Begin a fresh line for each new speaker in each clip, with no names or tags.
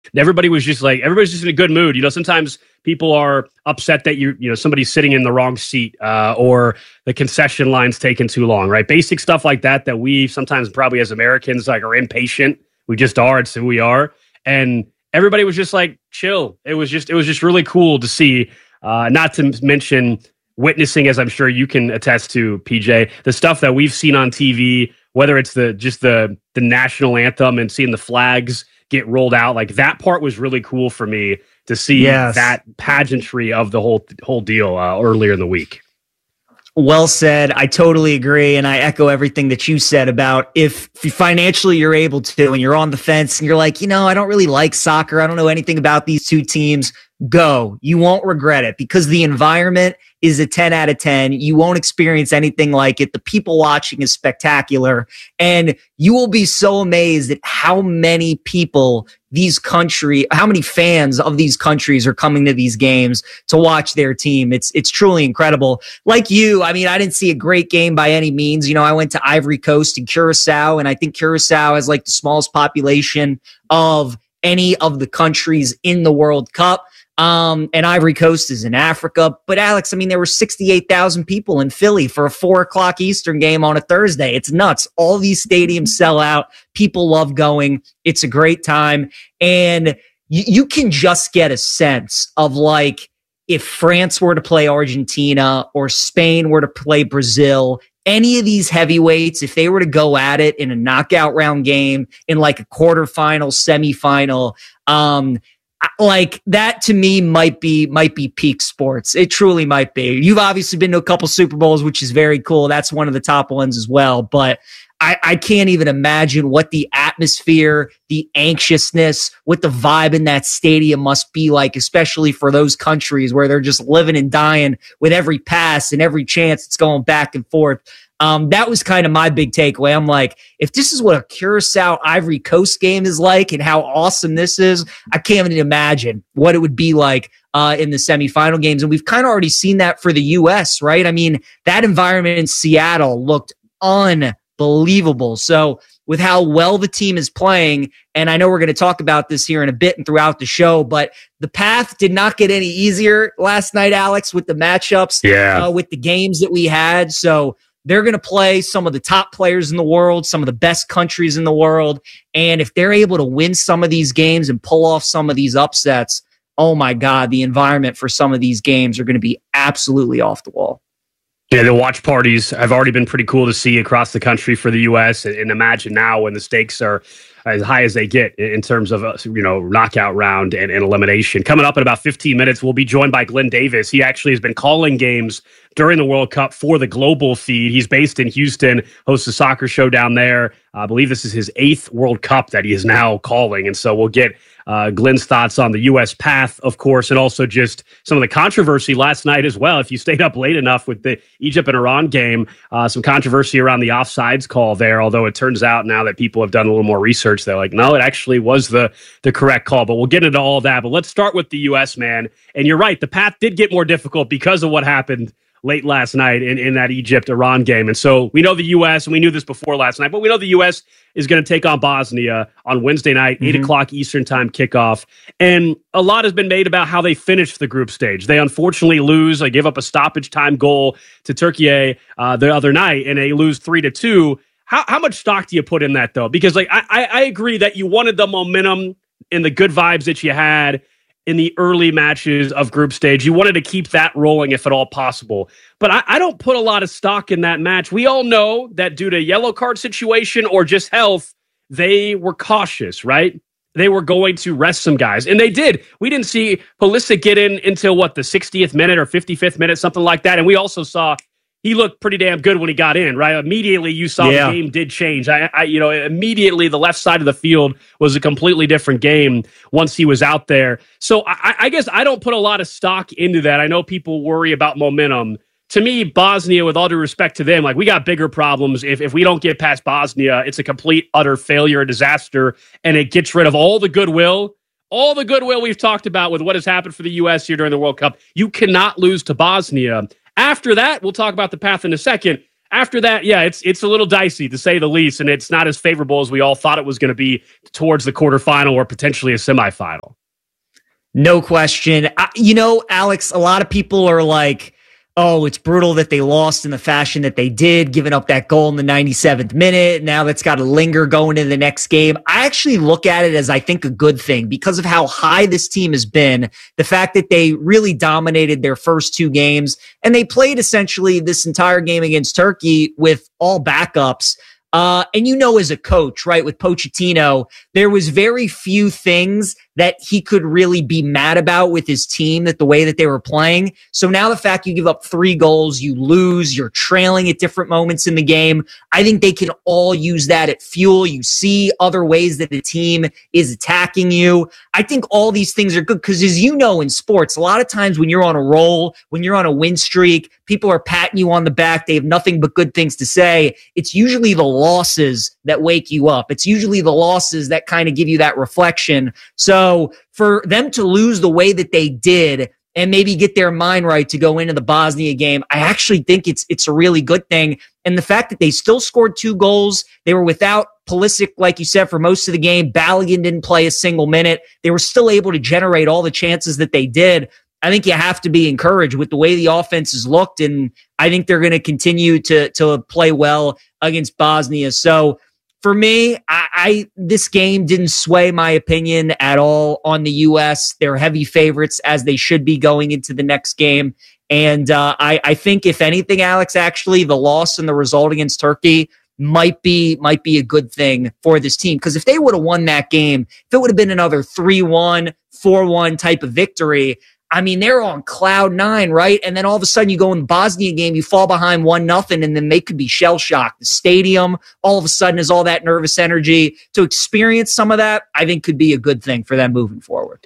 Everybody's just in a good mood. Sometimes people are upset that somebody's sitting in the wrong seat, or the concession line's taking too long, right? Basic stuff like that we sometimes probably as Americans are impatient. We just are. It's who we are. And everybody was just chill. It was just really cool to see, not to mention witnessing, as I'm sure you can attest to, PJ, the stuff that we've seen on TV, whether it's the national anthem and seeing the flags get rolled out. That part was really cool for me to see. Yes. That pageantry of the whole deal earlier in the week.
Well said. I totally agree. And I echo everything that you said about if financially you're able to, and you're on the fence and you're I don't really like soccer. I don't know anything about these two teams. Go. You won't regret it because the environment is a 10 out of 10. You won't experience anything like it. The people watching is spectacular. And you will be so amazed at how many how many fans of these countries are coming to these games to watch their team. It's truly incredible. Like you, I didn't see a great game by any means. I went to Ivory Coast and Curacao, and I think Curacao has the smallest population of any of the countries in the World Cup. And Ivory Coast is in Africa. But Alex, there were 68,000 people in Philly for a 4:00 Eastern game on a Thursday. It's nuts. All these stadiums sell out. People love going. It's a great time. And you can just get a sense of if France were to play Argentina or Spain were to play Brazil, any of these heavyweights, if they were to go at it in a knockout round game, in a quarterfinal, semifinal, that to me might be peak sports. It truly might be. You've obviously been to a couple Super Bowls, which is very cool. That's one of the top ones as well. But I can't even imagine what the atmosphere, the anxiousness, what the vibe in that stadium must be like, especially for those countries where they're just living and dying with every pass and every chance it's going back and forth. That was kind of my big takeaway. I'm if this is what a Curacao Ivory Coast game is like and how awesome this is, I can't even imagine what it would be like in the semifinal games. And we've kind of already seen that for the U.S., right? That environment in Seattle looked unbelievable. So with how well the team is playing, and I know we're going to talk about this here in a bit and throughout the show, but the path did not get any easier last night, Alex, with the matchups, with the games that we had. So they're going to play some of the top players in the world, some of the best countries in the world. And if they're able to win some of these games and pull off some of these upsets, oh my God, the environment for some of these games are going to be absolutely off the wall.
Yeah, the watch parties have already been pretty cool to see across the country for the U.S. And imagine now when the stakes are as high as they get in terms of knockout round and elimination. Coming up in about 15 minutes, we'll be joined by Glenn Davis. He actually has been calling games during the World Cup for the global feed. He's based in Houston, hosts a soccer show down there. I believe this is his 8th World Cup that he is now calling. And so we'll get Glenn's thoughts on the U.S. path, of course, and also just some of the controversy last night as well. If you stayed up late enough with the Egypt and Iran game, some controversy around the offsides call there, although it turns out now that people have done a little more research, they're no, it actually was the correct call. But we'll get into all that. But let's start with the U.S., man. And you're right, the path did get more difficult because of what happened late last night in that Egypt-Iran game. And so we know the U.S., and we knew this before last night, but we know the U.S. is going to take on Bosnia on Wednesday night, 8 o'clock Eastern time kickoff. And a lot has been made about how they finished the group stage. They unfortunately lose. They give up a stoppage time goal to Turkey the other night, and they lose 3-2. How much stock do you put in that, though? Because I agree that you wanted the momentum and the good vibes that you had in the early matches of group stage. You wanted to keep that rolling if at all possible. But I don't put a lot of stock in that match. We all know that due to yellow card situation or just health, they were cautious, right? They were going to rest some guys. And they did. We didn't see Pulisic get in until, the 60th minute or 55th minute, something like that. And we also saw he looked pretty damn good when he got in, right? Immediately, you saw the game did change. Immediately the left side of the field was a completely different game once he was out there. So I guess I don't put a lot of stock into that. I know people worry about momentum. To me, Bosnia, with all due respect to them, we got bigger problems. If we don't get past Bosnia, it's a complete, utter failure, a disaster, and it gets rid of all the goodwill we've talked about with what has happened for the U.S. here during the World Cup. You cannot lose to Bosnia. After that, we'll talk about the path in a second. After that, yeah, it's a little dicey to say the least, and it's not as favorable as we all thought it was going to be towards the quarterfinal or potentially a semifinal.
No question. Alex, a lot of people are like, oh, it's brutal that they lost in the fashion that they did, giving up that goal in the 97th minute. Now that's got to linger going into the next game. I actually look at it as, I think, a good thing because of how high this team has been. The fact that they really dominated their first two games and they played essentially this entire game against Turkey with all backups. And as a coach, right, with Pochettino, there was very few things that he could really be mad about with his team, that the way that they were playing. So now the fact you give up 3 goals, you lose, you're trailing at different moments in the game. I think they can all use that at fuel. You see other ways that the team is attacking you. I think all these things are good because, as you know, in sports, a lot of times when you're on a roll, when you're on a win streak, people are patting you on the back. They have nothing but good things to say. It's usually the losses that wake you up. It's usually the losses that kind of give you that reflection. So for them to lose the way that they did and maybe get their mind right to go into the Bosnia game, I actually think it's a really good thing. And the fact that they still scored 2 goals, they were without Pulisic, like you said, for most of the game. Balogun didn't play a single minute. They were still able to generate all the chances that they did. I think you have to be encouraged with the way the offense has looked, and I think they're going to continue to play well against Bosnia. So for me, this game didn't sway my opinion at all on the U.S. They're heavy favorites, as they should be going into the next game. And I think, if anything, Alex, actually, the loss and the result against Turkey might be a good thing for this team. Because if they would have won that game, if it would have been another 3-1, 4-1 type of victory, I mean, they're on cloud 9, right? And then all of a sudden you go in the Bosnia game, you fall behind 1-0, and then they could be shell-shocked. The stadium all of a sudden is all that nervous energy. To experience some of that, I think could be a good thing for them moving forward.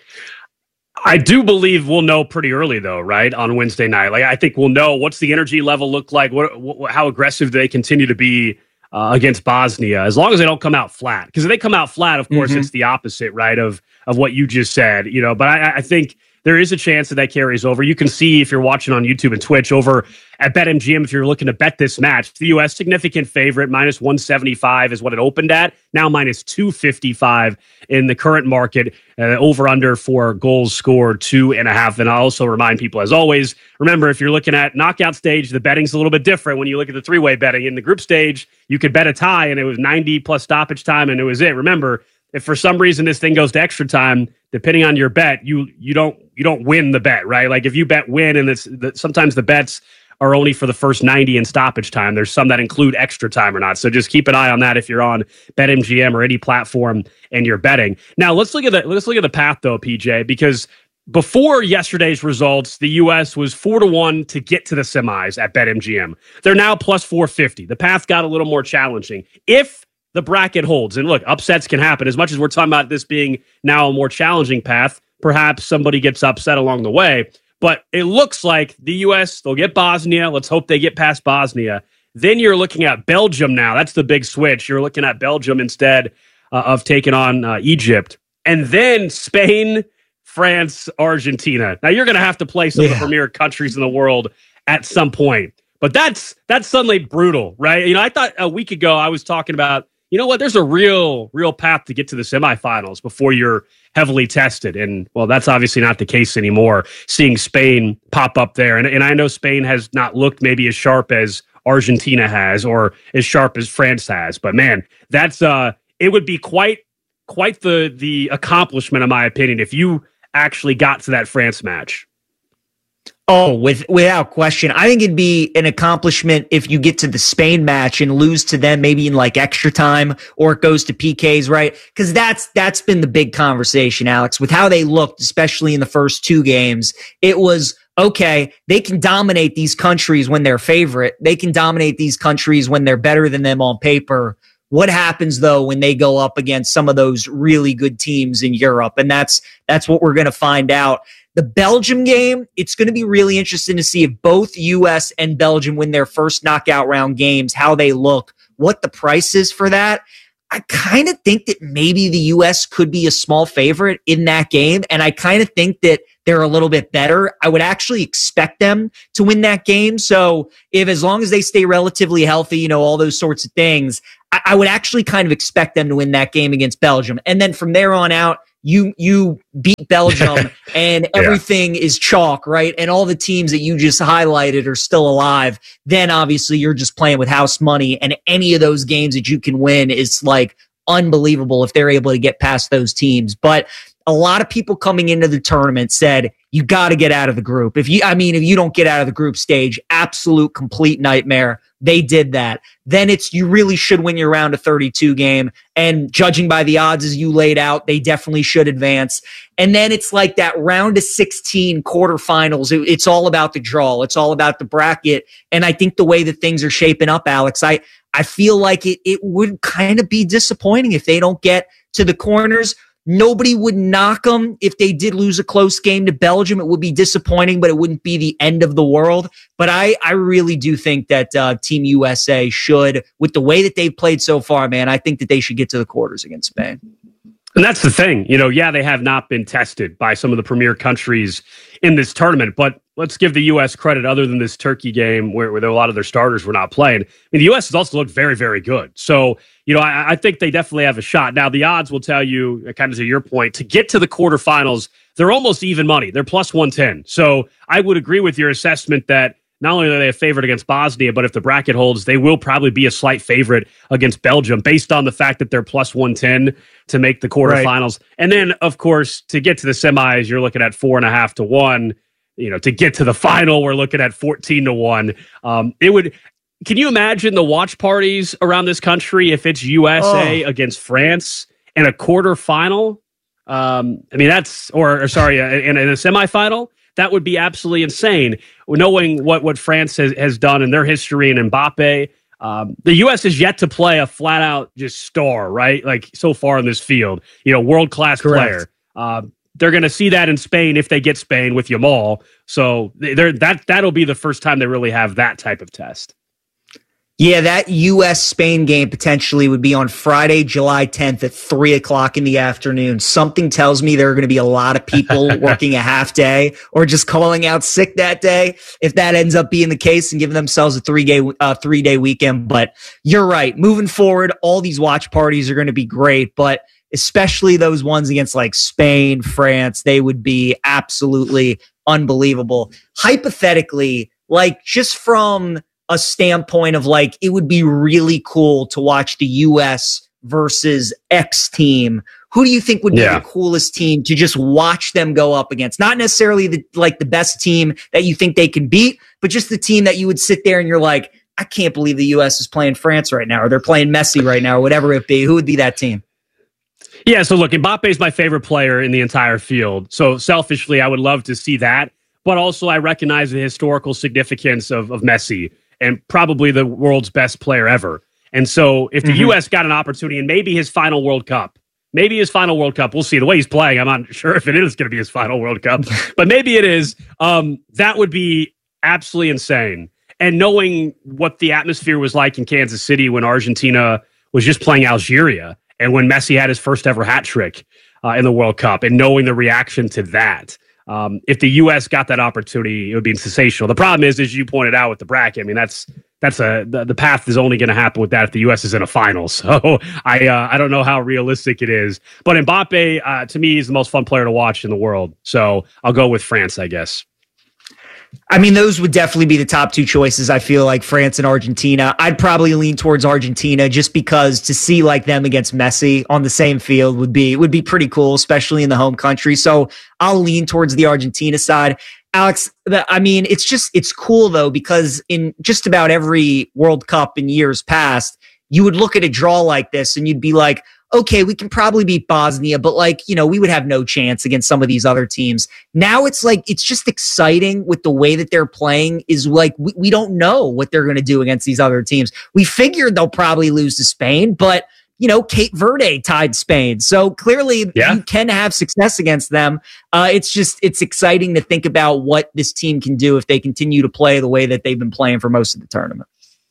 I do believe we'll know pretty early, though, right, on Wednesday night. Like, I think we'll know what's the energy level look like, how aggressive do they continue to be against Bosnia, as long as they don't come out flat. Because if they come out flat, of course, it's the opposite, right, of what you just said. But I think there is a chance that carries over. You can see, if you're watching on YouTube and Twitch, over at BetMGM, if you're looking to bet this match, the U.S. significant favorite, minus 175 is what it opened at. Now minus 255 in the current market. Over-under for goals scored, 2.5. And I'll also remind people, as always, remember, if you're looking at knockout stage, the betting's a little bit different. When you look at the 3-way betting, in the group stage, you could bet a tie, and it was 90 plus stoppage time, and it was it. Remember, if for some reason this thing goes to extra time, depending on your bet, you don't win the bet, right? Like, if you bet win, and sometimes the bets are only for the first 90 in stoppage time. There's some that include extra time or not. So just keep an eye on that if you're on BetMGM or any platform and you're betting. Now let's look at the path though, PJ, because before yesterday's results, the U.S. was 4-1 to get to the semis at BetMGM. They're now plus 450. The path got a little more challenging. If the bracket holds, and look, upsets can happen. As much as we're talking about this being now a more challenging path, perhaps somebody gets upset along the way. But it looks like the U.S., they'll get Bosnia. Let's hope they get past Bosnia. Then you're looking at Belgium now. That's the big switch. You're looking at Belgium instead of taking on Egypt. And then Spain, France, Argentina. Now, you're going to have to play some of the premier countries in the world at some point. But that's suddenly brutal, right? I thought a week ago I was talking about, there's a real path to get to the semifinals before you're heavily tested. And, well, that's obviously not the case anymore, seeing Spain pop up there. And I know Spain has not looked maybe as sharp as Argentina has or as sharp as France has. But, man, that's it would be quite the accomplishment, in my opinion, if you actually got to that France match.
Oh, without question. I think it'd be an accomplishment if you get to the Spain match and lose to them maybe in like extra time, or it goes to PKs, right? Because that's been the big conversation, Alex, with how they looked, especially in the first 2 games. It was, okay, they can dominate these countries when they're favorite. They can dominate these countries when they're better than them on paper. What happens, though, when they go up against some of those really good teams in Europe? And that's what we're going to find out. The Belgium game, it's going to be really interesting to see if both U.S. and Belgium win their first knockout round games, how they look, what the price is for that. I kind of think that maybe the U.S. could be a small favorite in that game. And I kind of think that they're a little bit better. I would actually expect them to win that game. So if, as long as they stay relatively healthy, all those sorts of things, I would actually kind of expect them to win that game against Belgium. And then from there on out, you beat Belgium and everything is chalk, right? And all the teams that you just highlighted are still alive. Then obviously you're just playing with house money, and any of those games that you can win is like unbelievable if they're able to get past those teams. But a lot of people coming into the tournament said, you got to get out of the group. If you don't get out of the group stage, absolute complete nightmare. They did that. Then you really should win your round of 32 game. And judging by the odds as you laid out, they definitely should advance. And then it's like that round of 16 quarterfinals. It's all about the draw. It's all about the bracket. And I think the way that things are shaping up, Alex, I feel like it would kind of be disappointing if they don't get to the corners. Nobody would knock them if they did lose a close game to Belgium. It would be disappointing, but it wouldn't be the end of the world. But I really do think that Team USA should, with the way that they've played so far, man, I think that they should get to the quarters against Spain.
And that's the thing. They have not been tested by some of the premier countries in this tournament, but let's give the U.S. credit other than this Turkey game where a lot of their starters were not playing. I mean, the U.S. has also looked very, very good. So, I think they definitely have a shot. Now, the odds will tell you, kind of to your point, to get to the quarterfinals, they're almost even money. They're plus 110. So I would agree with your assessment that not only are they a favorite against Bosnia, but if the bracket holds, they will probably be a slight favorite against Belgium based on the fact that they're plus 110 to make the quarterfinals. Right. And then, of course, to get to the semis, you're looking at 4.5 to 1. To get to the final, we're looking at 14 to 1. Can you imagine the watch parties around this country if it's USA against France in a quarterfinal? In a semifinal? That would be absolutely insane. Knowing what France has done in their history and Mbappe, the U.S. has yet to play a flat out just star, right? Like so far in this field, world-class player. They're going to see that in Spain if they get Spain with Yamal. So that'll be the first time they really have that type of test.
Yeah, that U.S.-Spain game potentially would be on Friday, July 10th at 3 o'clock in the afternoon. Something tells me there are going to be a lot of people working a half day or just calling out sick that day if that ends up being the case and giving themselves a three-day weekend. But you're right. Moving forward, all these watch parties are going to be great, but especially those ones against like Spain, France, they would be absolutely unbelievable. Hypothetically, like just from a standpoint of like, it would be really cool to watch the US versus X team. Who do you think would be the coolest team to just watch them go up against? Not necessarily the best team that you think they can beat, but just the team that you would sit there and you're like, I can't believe the US is playing France right now, or they're playing Messi right now, or whatever it be. Who would be that team?
Yeah, so look, Mbappe is my favorite player in the entire field. So selfishly, I would love to see that. But also, I recognize the historical significance of Messi and probably the world's best player ever. And so if the U.S. got an opportunity and maybe his final World Cup, we'll see. The way he's playing, I'm not sure if it is going to be his final World Cup, but maybe it is. That would be absolutely insane. And knowing what the atmosphere was like in Kansas City when Argentina was just playing Algeria and when Messi had his first ever hat trick in the World Cup, and knowing the reaction to that, if the U.S. got that opportunity, it would be sensational. The problem is, as you pointed out with the bracket, I mean, the path is only going to happen with that if the U.S. is in a final. So I don't know how realistic it is. But Mbappe, to me, is the most fun player to watch in the world. So I'll go with France, I guess.
I mean, those would definitely be the top two choices. I feel like France and Argentina. I'd probably lean towards Argentina just because to see like them against Messi on the same field would be pretty cool, especially in the home country. So I'll lean towards the Argentina side. Alex, it's cool though, because in just about every World Cup in years past, you would look at a draw like this and you'd be like, okay, we can probably beat Bosnia, but we would have no chance against some of these other teams. Now it's like, it's just exciting with the way that they're playing is like, we don't know what they're going to do against these other teams. We figured they'll probably lose to Spain, but Cape Verde tied Spain. So clearly you can have success against them. It's exciting to think about what this team can do if they continue to play the way that they've been playing for most of the tournament.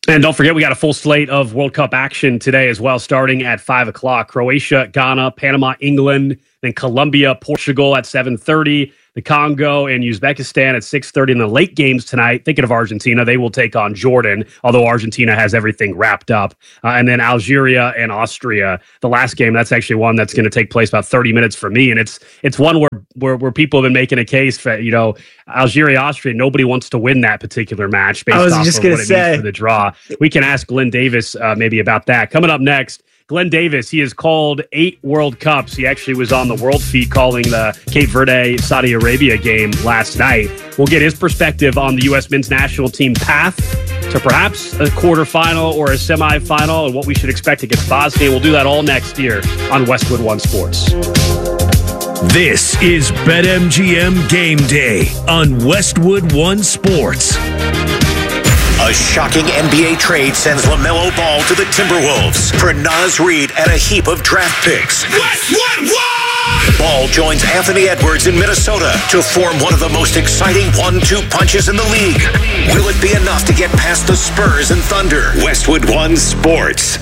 And don't forget, we got a full slate of World Cup action today as well, starting at 5 o'clock. Croatia, Ghana, Panama, England, then Colombia, Portugal at 7:30. The Congo and Uzbekistan at 6:30 in the late games tonight. Thinking of Argentina, they will take on Jordan, although Argentina has everything wrapped up. And then Algeria and Austria, the last game, that's actually one that's going to take place about 30 minutes for me. And it's one where people have been making a case for, Algeria, Austria, nobody wants to win that particular match based off of what it means for the draw. We can ask Glenn Davis maybe about that. Coming up next, Glenn Davis, he has called 8 World Cups. He actually was on the World Feed calling the Cape Verde-Saudi Arabia game last night. We'll get his perspective on the U.S. men's national team path to perhaps a quarterfinal or a semifinal and what we should expect against Bosnia. We'll do that all next year on Westwood One Sports.
This is BetMGM Game Day on Westwood One Sports.
A shocking NBA trade sends LaMelo Ball to the Timberwolves for Naz Reid and a heap of draft picks. What? Ball joins Anthony Edwards in Minnesota to form one of the most exciting 1-2 punches in the league. Will it be enough to get past the Spurs and Thunder? Westwood One Sports.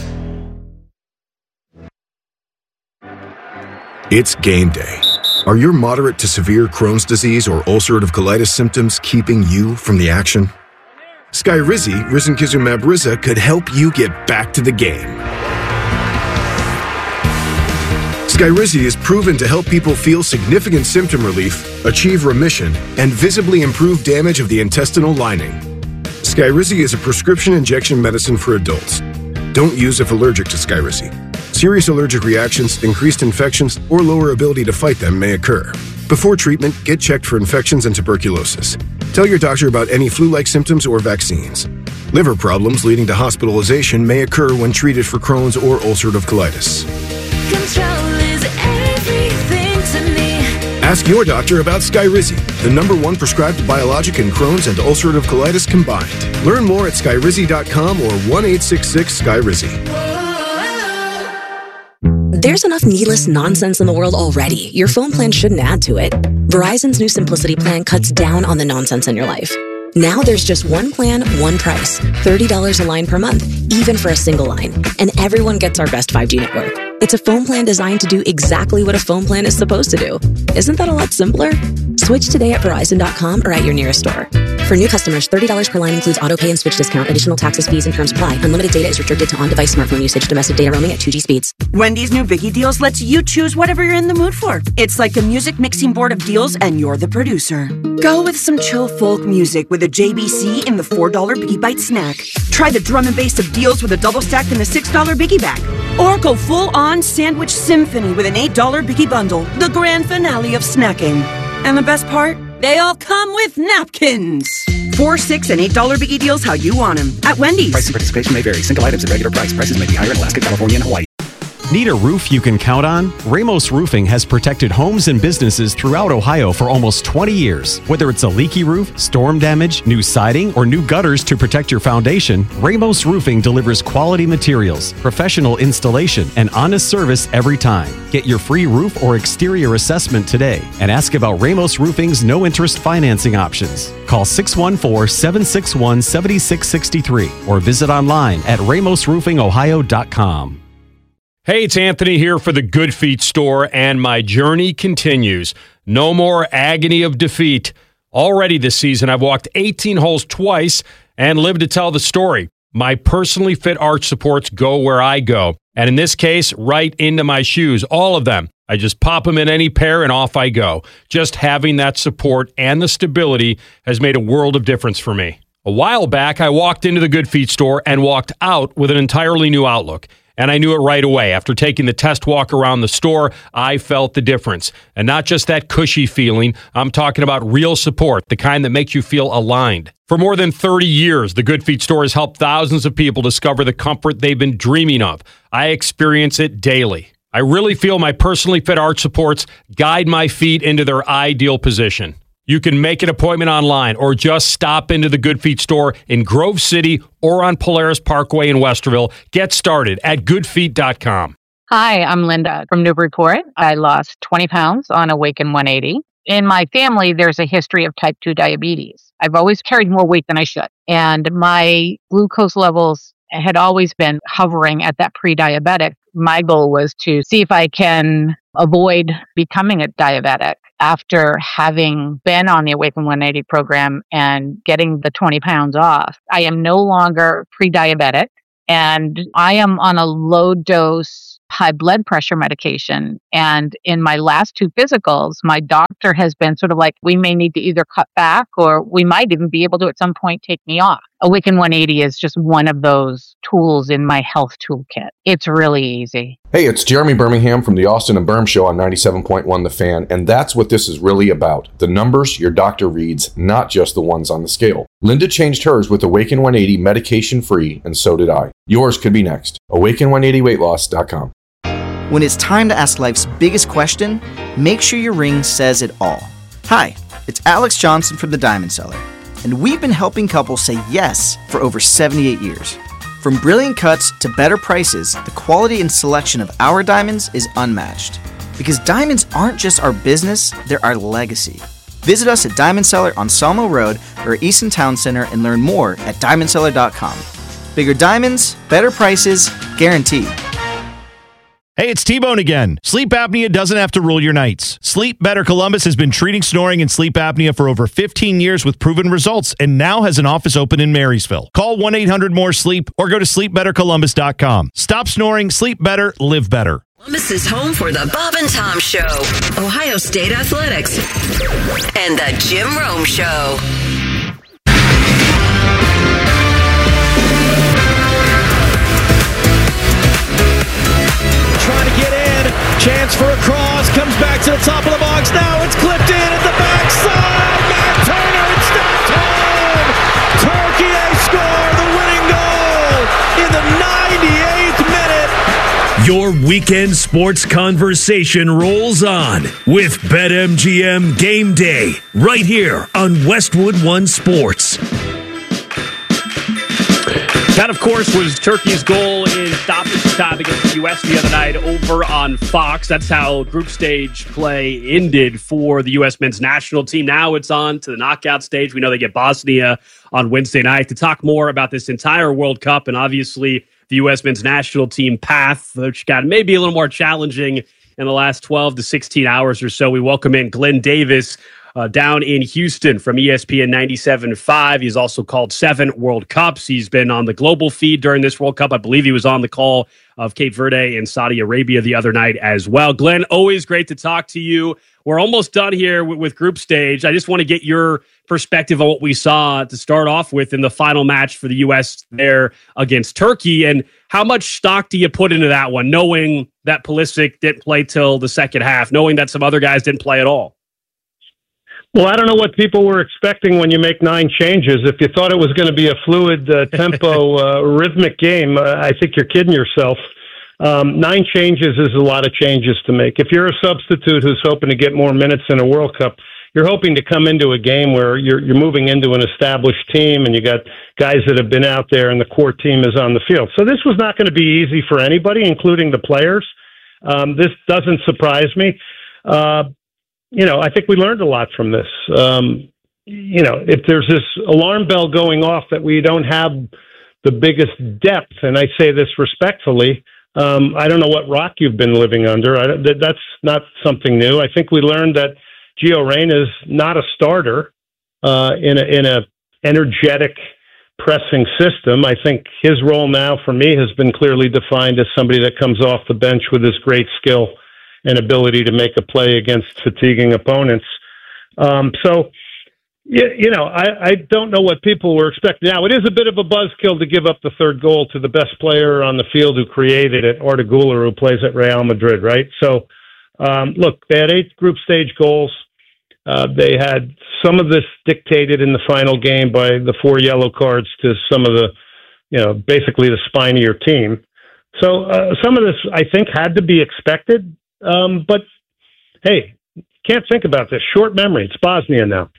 It's game day. Are your moderate to severe Crohn's disease or ulcerative colitis symptoms keeping you from the action? Skyrizi, risankizumab Riza, could help you get back to the game. Skyrizi is proven to help people feel significant symptom relief, achieve remission, and visibly improve damage of the intestinal lining. Skyrizi is a prescription injection medicine for adults. Don't use if allergic to Skyrizi. Serious allergic reactions, increased infections, or lower ability to fight them may occur. Before treatment, get checked for infections and tuberculosis. Tell your doctor about any flu-like symptoms or vaccines. Liver problems leading to hospitalization may occur when treated for Crohn's or ulcerative colitis.
Control is everything to me.
Ask your doctor about Skyrizi, the #1 prescribed biologic in Crohn's and ulcerative colitis combined. Learn more at skyrizi.com or 1-866-SKYRIZI.
There's enough needless nonsense in the world already. Your phone plan shouldn't add to it. Verizon's new Simplicity plan cuts down on the nonsense in your life. Now there's just one plan, one price. $30 a line per month, even for a single line. And everyone gets our best 5G network. It's a phone plan designed to do exactly what a phone plan is supposed to do. Isn't that a lot simpler? Switch today at Verizon.com or at your nearest store. For new customers, $30 per line includes autopay and switch discount. Additional taxes, fees, and terms apply. Unlimited data is restricted to on-device smartphone usage. Domestic data roaming at 2G speeds.
Wendy's new Biggie Deals lets you choose whatever you're in the mood for. It's like a music mixing board of deals, and you're the producer. Go with some chill folk music with a JBC in the $4 Biggie Bite snack. Try the drum and bass of deals with a double stack in the $6 Biggie Bag. Or go full-on sandwich symphony with an $8 Biggie Bundle. The grand finale of snacking. And the best part? They all come with napkins. $4, $6, and $8 Biggie Deals how you want them. At Wendy's.
Price and participation may vary. Single items at regular price. Prices may be higher in Alaska, California, and Hawaii.
Need a roof you can count on? Ramos Roofing has protected homes and businesses throughout Ohio for almost 20 years. Whether it's a leaky roof, storm damage, new siding, or new gutters to protect your foundation, Ramos Roofing delivers quality materials, professional installation, and honest service every time. Get your free roof or exterior assessment today and ask about Ramos Roofing's no-interest financing options. Call 614-761-7663 or visit online at ramosroofingohio.com.
Hey, it's Anthony here for the Good Feet store, and my journey continues. No more agony of defeat. Already this season, I've walked 18 holes twice and lived to tell the story. My personally fit arch supports go where I go, and in this case, right into my shoes, all of them. I just pop them in any pair and off I go. Just having that support and the stability has made a world of difference for me. A while back, I walked into the Good Feet store and walked out with an entirely new outlook. And I knew it right away. After taking the test walk around the store, I felt the difference. And not just that cushy feeling, I'm talking about real support, the kind that makes you feel aligned. For more than 30 years, the Good Feet store has helped thousands of people discover the comfort they've been dreaming of. I experience it daily. I really feel my personally fit arch supports guide my feet into their ideal position. You can make an appointment online or just stop into the Good Feet store in Grove City or on Polaris Parkway in Westerville. Get started at goodfeet.com.
Hi, I'm Linda from Newburyport. I lost 20 pounds on Awaken 180. in my family, there's a history of type 2 diabetes. I've always carried more weight than I should. And my glucose levels had always been hovering at that pre-diabetic. My goal was to see if I can avoid becoming a diabetic after having been on the Awaken 180 program and getting the 20 pounds off. I am no longer pre-diabetic, and I am on a low dose high blood pressure medication. And in my last 2 physicals, my doctor has been sort of like, we may need to either cut back or we might even be able to at some point take me off. Awaken 180 is just one of those tools in my health toolkit. It's really easy.
Hey, it's Jeremy Birmingham from the Austin and Berm Show on 97.1 The Fan, and that's what this is really about. The numbers your doctor reads, not just the ones on the scale. Linda changed hers with Awaken 180 medication-free, and so did I. Yours could be next. Awaken180weightloss.com.
When it's time to ask life's biggest question, make sure your ring says it all. Hi, it's Alex Johnson from The Diamond Seller, and we've been helping couples say yes for over 78 years. From brilliant cuts to better prices, the quality and selection of our diamonds is unmatched. Because diamonds aren't just our business, they're our legacy. Visit us at Diamond Seller on Salmo Road or Easton Town Center and learn more at diamondseller.com. Bigger diamonds, better prices, guaranteed.
Hey, it's T-Bone again. Sleep apnea doesn't have to rule your nights. Sleep Better Columbus has been treating snoring and sleep apnea for over 15 years with proven results and now has an office open in Marysville. Call 1-800-MORE-SLEEP or go to sleepbettercolumbus.com. Stop snoring, sleep better, live better.
Columbus is home for the Bob and Tom Show, Ohio State Athletics, and the Jim Rome Show.
Trying to get in, chance for a cross, comes back to the top of the box, now it's clipped in at the backside, Matt Turner, it's stopped home! Turkey score the winning goal in the 98th minute!
Your weekend sports conversation rolls on with BetMGM Game Day, right here on Westwood One Sports.
That, of course, was Turkey's goal in stoppage time against the U.S. the other night over on Fox. That's how group stage play ended for the U.S. men's national team. Now it's on to the knockout stage. We know they get Bosnia on Wednesday night. To talk more about this entire World Cup and obviously the U.S. men's national team path, which got maybe a little more challenging in the last 12 to 16 hours or so, we welcome in Glenn Davis, down in Houston from ESPN 97.5. He's also called 7 World Cups. He's been on the global feed during this World Cup. I believe he was on the call of Cape Verde and Saudi Arabia the other night as well. Glenn, always great to talk to you. We're almost done here with group stage. I just want to get your perspective on what we saw to start off with in the final match for the U.S. there against Turkey. And how much stock do you put into that one, knowing that Pulisic didn't play till the second half, knowing that some other guys didn't play at all?
Well, I don't know what people were expecting when you make 9 changes. If you thought it was going to be a fluid tempo, rhythmic game, I think you're kidding yourself. 9 changes is a lot of changes to make. If you're a substitute who's hoping to get more minutes in a World Cup, you're hoping to come into a game where you're moving into an established team and you got guys that have been out there and the core team is on the field. So this was not going to be easy for anybody, including the players. This doesn't surprise me. I think we learned a lot from this. If there's this alarm bell going off that we don't have the biggest depth, and I say this respectfully, I don't know what rock you've been living under. That's not something new. I think we learned that Gio Reyna is not a starter in a energetic pressing system. I think his role now for me has been clearly defined as somebody that comes off the bench with his great skill and ability to make a play against fatiguing opponents. I don't know what people were expecting. Now, it is a bit of a buzzkill to give up the third goal to the best player on the field who created it, Arda Güler, who plays at Real Madrid, right? So, look, they had 8 group stage goals. They had some of this dictated in the final game by the 4 yellow cards to some of the, basically the spinier team. So some of this, I think, had to be expected. But, hey, can't think about this. Short memory. It's Bosnia now.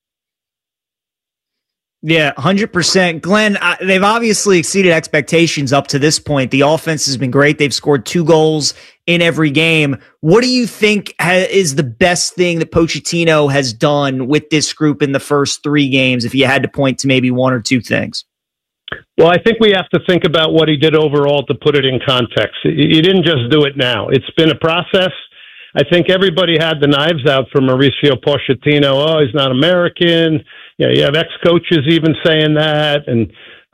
Yeah, 100%. Glenn, they've obviously exceeded expectations up to this point. The offense has been great. They've scored 2 goals in every game. What do you think is the best thing that Pochettino has done with this group in the first 3 games, if you had to point to maybe 1 or 2 things?
Well, I think we have to think about what he did overall to put it in context. He didn't just do it now. It's been a process. I think everybody had the knives out for Mauricio Pochettino. Oh, he's not American. You have ex-coaches even saying that. And,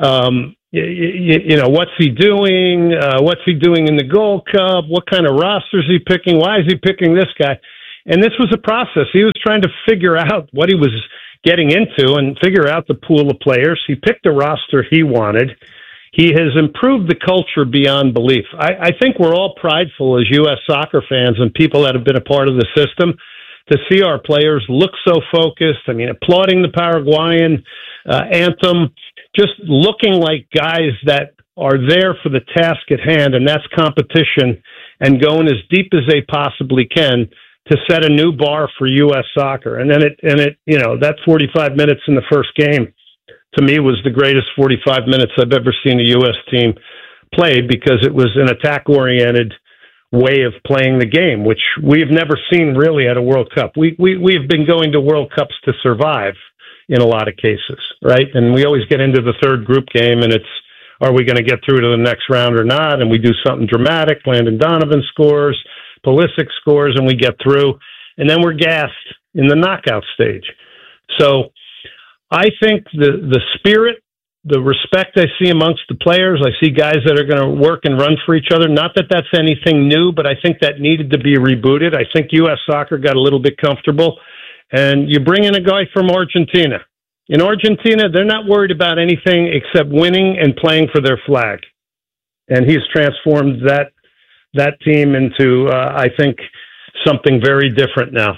what's he doing? What's he doing in the Gold Cup? What kind of roster is he picking? Why is he picking this guy? And this was a process. He was trying to figure out what he was getting into and figure out the pool of players. He picked a roster he wanted. He has improved the culture beyond belief. I think we're all prideful as U.S. soccer fans and people that have been a part of the system to see our players look so focused. I mean, applauding the Paraguayan anthem, just looking like guys that are there for the task at hand, and that's competition, and going as deep as they possibly can to set a new bar for U.S. soccer. And then that 45 minutes in the first game, to me, was the greatest 45 minutes I've ever seen a U.S. team play, because it was an attack-oriented way of playing the game, which we've never seen really at a World Cup. We've been going to World Cups to survive in a lot of cases, right? And we always get into the third group game, and it's, are we going to get through to the next round or not? And we do something dramatic. Landon Donovan scores, Pulisic scores, and we get through. And then we're gassed in the knockout stage. So I think the spirit, the respect I see amongst the players, I see guys that are going to work and run for each other. Not that that's anything new, but I think that needed to be rebooted. I think U.S. soccer got a little bit comfortable. And you bring in a guy from Argentina. In Argentina, they're not worried about anything except winning and playing for their flag. And he's transformed that team into, I think, something very different now.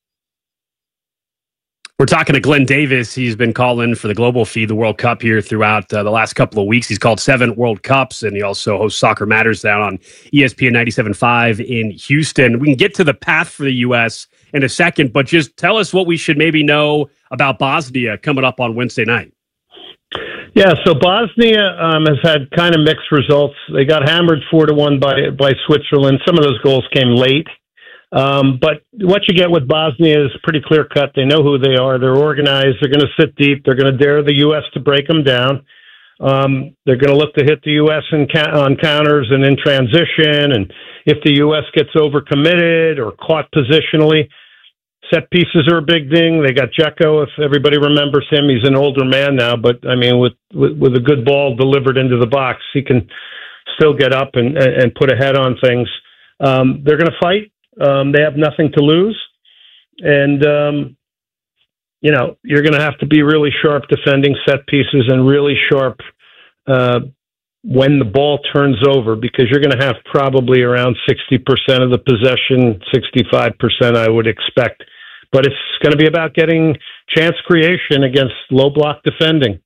We're talking to Glenn Davis. He's been calling for the Global Feed, the World Cup here throughout the last couple of weeks. He's called 7 World Cups, and he also hosts Soccer Matters down on ESPN 97.5 in Houston. We can get to the path for the U.S. in a second, but just tell us what we should maybe know about Bosnia coming up on Wednesday night.
Yeah, so Bosnia has had kind of mixed results. They got hammered 4-1 by Switzerland. Some of those goals came late. But what you get with Bosnia is pretty clear cut. They know who they are. They're organized. They're going to sit deep. They're going to dare the U.S. to break them down. They're going to look to hit the U.S. on counters and in transition. And if the U.S. gets overcommitted or caught positionally, set pieces are a big thing. They got Dzeko, if everybody remembers him. He's an older man now, but I mean, with a good ball delivered into the box, he can still get up and put a head on things. They're going to fight. They have nothing to lose. And, you're going to have to be really sharp defending set pieces and really sharp when the ball turns over, because you're going to have probably around 60% of the possession, 65% I would expect. But it's going to be about getting chance creation against low block defending.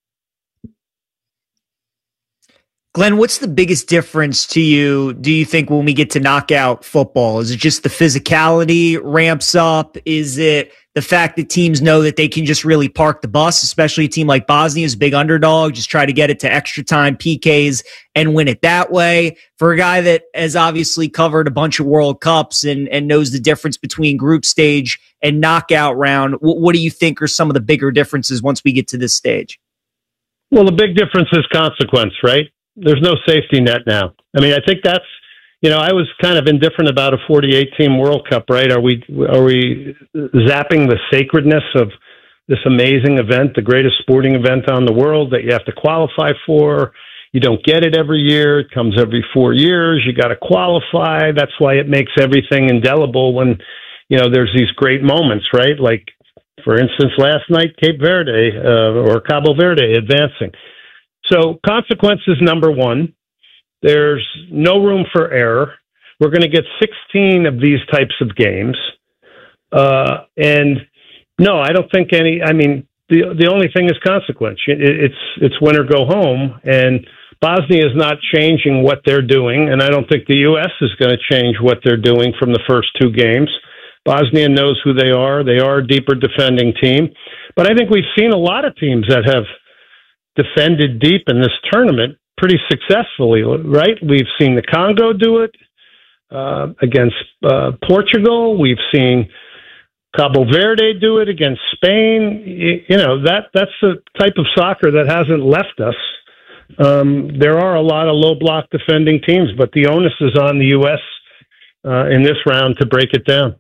Glenn, what's the biggest difference to you, do you think, when we get to knockout football? Is it just the physicality ramps up? Is it the fact that teams know that they can just really park the bus, especially a team like Bosnia is a big underdog, just try to get it to extra time PKs and win it that way? For a guy that has obviously covered a bunch of World Cups and knows the difference between group stage and knockout round, what do you think are some of the bigger differences once we get to this stage?
Well, the big difference is consequence, right? There's no safety net now. I mean, I think that's, I was kind of indifferent about a 48-team World Cup, right? Are we zapping the sacredness of this amazing event, the greatest sporting event on the world that you have to qualify for? You don't get it every year. It comes every 4 years. You got to qualify. That's why it makes everything indelible when, there's these great moments, right? Like, for instance, last night, Cape Verde or Cabo Verde advancing. So consequence is number one. There's no room for error. We're going to get 16 of these types of games. And no, I don't think the only thing is consequence. It's win or go home. And Bosnia is not changing what they're doing. And I don't think the U.S. is going to change what they're doing from the first 2 games. Bosnia knows who they are. They are a deeper defending team. But I think we've seen a lot of teams that have defended deep in this tournament pretty successfully, right? We've seen the Congo do it. against Portugal. We've seen Cabo Verde do it against Spain. That's the type of soccer that hasn't left us. There are a lot of low block defending teams, but the onus is on the U.S. In this round to break it down.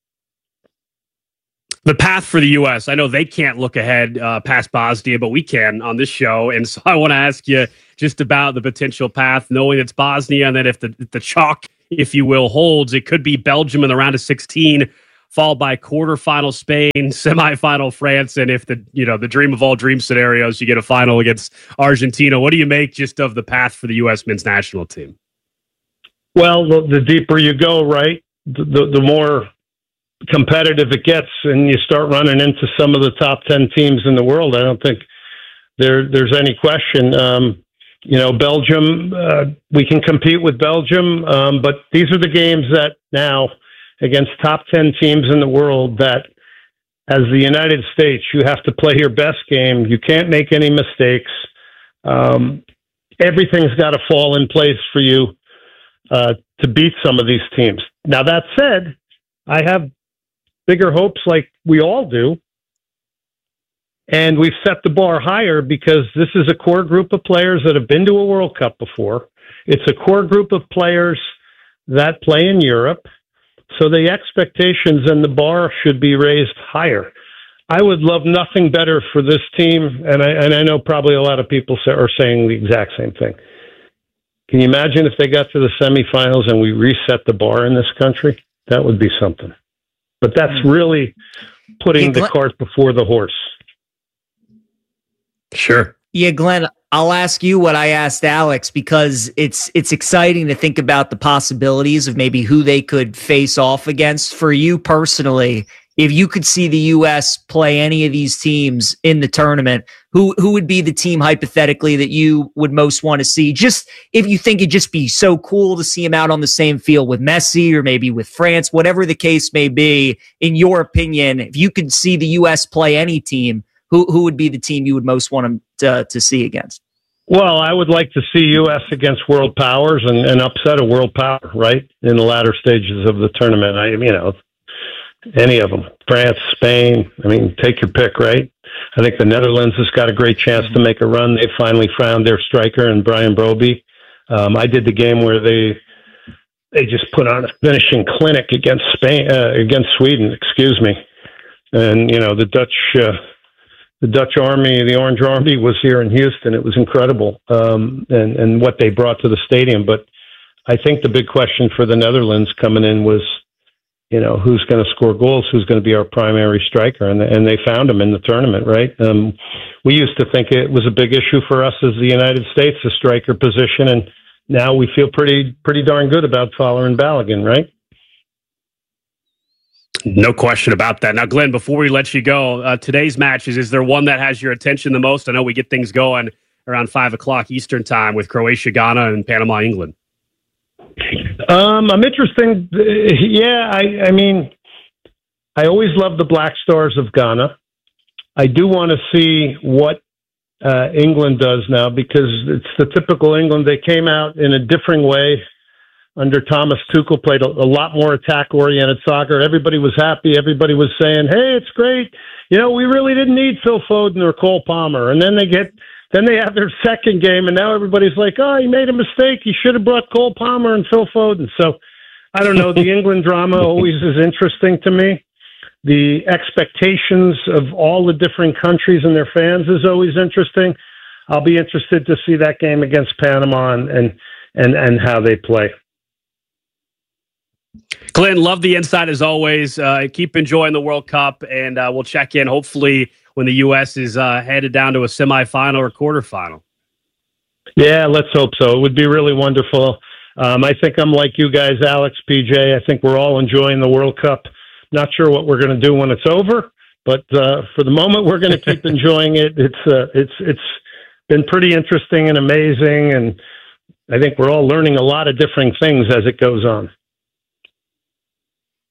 The path for the U.S., I know they can't look ahead past Bosnia, but we can on this show. And so I want to ask you just about the potential path, knowing it's Bosnia, and that if the chalk, if you will, holds, it could be Belgium in the round of 16, followed by quarterfinal Spain, semifinal France, and if the dream of all dream scenarios, you get a final against Argentina. What do you make just of the path for the U.S. men's national team?
Well, the deeper you go, right, the more competitive it gets, and you start running into some of the top 10 teams in the world. I don't think there's any question. Belgium, we can compete with Belgium, but these are the games that now, against top 10 teams in the world, that as the United States, you have to play your best game. You can't make any mistakes. Everything's got to fall in place for you to beat some of these teams. Now, that said, I have bigger hopes like we all do. And we've set the bar higher because this is a core group of players that have been to a World Cup before. It's a core group of players that play in Europe. So the expectations and the bar should be raised higher. I would love nothing better for this team, and I know probably a lot of people are saying the exact same thing. Can you imagine if they got to the semifinals and we reset the bar in this country? That would be something. But that's really putting the cart before the horse.
Sure.
Yeah, Glenn, I'll ask you what I asked Alex, because it's exciting to think about the possibilities of maybe who they could face off against. For you personally, if you could see the U.S. play any of these teams in the tournament, who would be the team hypothetically that you would most want to see? Just if you think it'd just be so cool to see him out on the same field with Messi or maybe with France, whatever the case may be, in your opinion, if you could see the U.S. play any team, who would be the team you would most want them to see against?
Well, I would like to see U.S. against world powers and upset a world power, right, in the latter stages of the tournament. Any of them. France, Spain, take your pick, right? I think the Netherlands has got a great chance to make a run. They finally found their striker in Brian Brobbey. I did the game where they just put on a finishing clinic against Sweden, and the Dutch Army, the Orange Army, was here in Houston. It was incredible, and what they brought to the stadium. But I think the big question for the Netherlands coming in was, who's going to score goals, who's going to be our primary striker, and they found him in the tournament, right? We used to think it was a big issue for us as the United States, the striker position, and now we feel pretty darn good about Fowler and Balogun, right?
No question about that. Now, Glenn, before we let you go, today's matches, is there one that has your attention the most? I know we get things going around 5 o'clock Eastern time with Croatia, Ghana, and Panama, England.
I'm interested. Yeah, I always love the Black Stars of Ghana. I do want to see what England does now, because it's the typical England. They came out in a different way under Thomas Tuchel, played a lot more attack-oriented soccer. Everybody was happy. Everybody was saying, hey, it's great. We really didn't need Phil Foden or Cole Palmer. And then they have their second game, and now everybody's like, oh, he made a mistake. He should have brought Cole Palmer and Phil Foden. So, I don't know. The England drama always is interesting to me. The expectations of all the different countries and their fans is always interesting. I'll be interested to see that game against Panama and how they play.
Glenn, love the insight as always. Keep enjoying the World Cup, and we'll check in hopefully when the U.S. is headed down to a semifinal or quarterfinal.
Yeah, let's hope so. It would be really wonderful. I think I'm like you guys, Alex, PJ. I think we're all enjoying the World Cup. Not sure what we're going to do when it's over, but for the moment, we're going to keep enjoying it. It's been pretty interesting and amazing, and I think we're all learning a lot of different things as it goes on.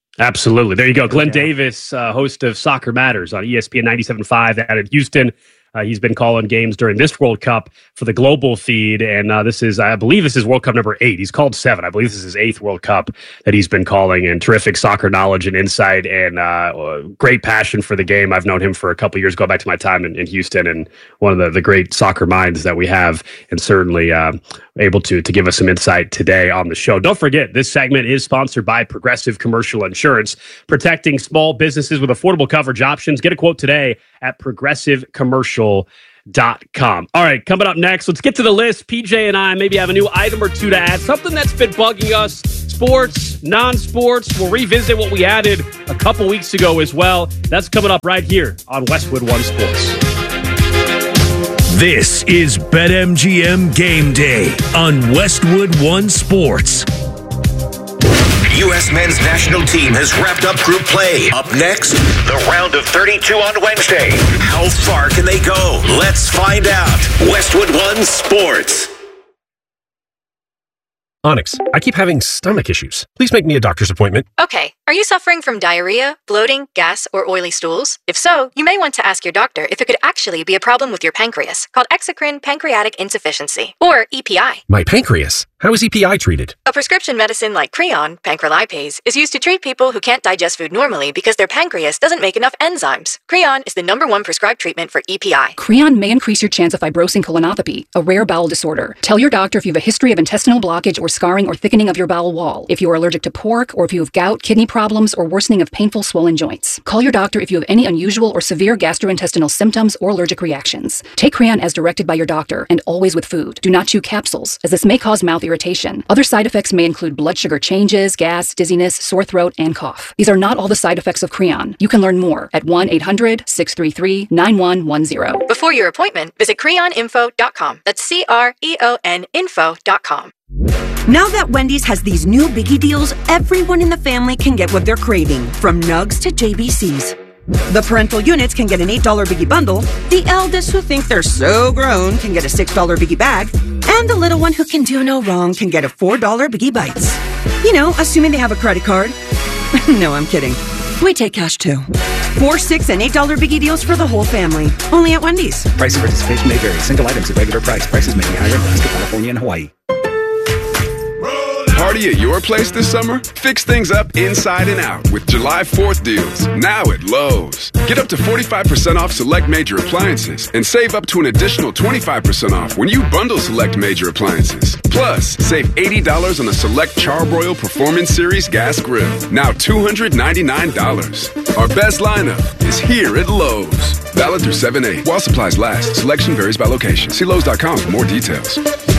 Absolutely. There you go. Glenn Davis, host of Soccer Matters on ESPN 97.5 out in Houston. He's been calling games during this World Cup for the global feed, and I believe this is World Cup number 8. He's called 7. I believe this is his 8th World Cup that he's been calling, and terrific soccer knowledge and insight, and great passion for the game. I've known him for a couple years, going back to my time in Houston, and one of the great soccer minds that we have, and certainly able to give us some insight today on the show. Don't forget, this segment is sponsored by Progressive Commercial Insurance, protecting small businesses with affordable coverage options. Get a quote today at progressivecommercial.com. All right, coming up next, let's get to the list. PJ and I maybe have a new item or two to add, something that's been bugging us, sports, non-sports. We'll revisit what we added a couple weeks ago as well. That's coming up right here on Westwood One Sports.
This is BetMGM Game Day on Westwood One Sports.
U.S. men's national team has wrapped up group play. Up next, the round of 32 on Wednesday. How far can they go? Let's find out. Westwood One Sports.
Onyx, I keep having stomach issues. Please make me a doctor's appointment.
Okay, are you suffering from diarrhea, bloating, gas, or oily stools? If so, you may want to ask your doctor if it could actually be a problem with your pancreas, called exocrine pancreatic insufficiency, or EPI.
My pancreas? How is EPI treated?
A prescription medicine like Creon, pancrelipase, is used to treat people who can't digest food normally because their pancreas doesn't make enough enzymes. Creon is the #1 prescribed treatment for EPI.
Creon may increase your chance of fibrosing colonopathy, a rare bowel disorder. Tell your doctor if you have a history of intestinal blockage or scarring or thickening of your bowel wall, if you are allergic to pork, or if you have gout, kidney problems, or worsening of painful swollen joints. Call your doctor if you have any unusual or severe gastrointestinal symptoms or allergic reactions. Take Creon as directed by your doctor, and always with food. Do not chew capsules, as this may cause mouth irritation. Other side effects may include blood sugar changes, gas, dizziness, sore throat, and cough. These are not all the side effects of Creon. You can learn more at 1-800-633-9110.
Before your appointment, visit creoninfo.com. That's CREON info.com.
Now that Wendy's has these new biggie deals, everyone in the family can get what they're craving, from nugs to JBCs. The parental units can get an $8 biggie bundle, the eldest who think they're so grown can get a $6 biggie bag, and the little one who can do no wrong can get a $4 biggie bites. You know, assuming they have a credit card. No, I'm kidding. We take cash too. $4, $6, and $8 biggie deals for the whole family. Only at Wendy's.
Price and participation may vary. Single items at regular price. Prices may be higher in Alaska, California, and Hawaii.
Party at your place this summer? Fix things up inside and out with July 4th deals, now at Lowe's. Get up to 45% off select major appliances and save up to an additional 25% off when you bundle select major appliances. Plus, save $80 on a select Charbroil Performance Series gas grill, now $299. Our best lineup is here at Lowe's. Valid through 7/8 while supplies last. Selection varies by location. See Lowe's.com for more details.